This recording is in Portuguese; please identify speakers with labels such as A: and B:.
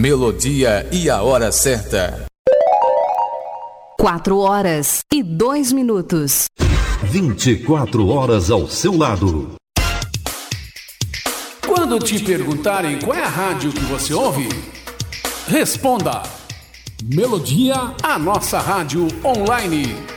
A: Melodia e a hora certa.
B: 4h02.
C: 24 horas ao seu lado.
D: Quando te perguntarem qual é a rádio que você ouve, responda: Melodia, a nossa rádio online.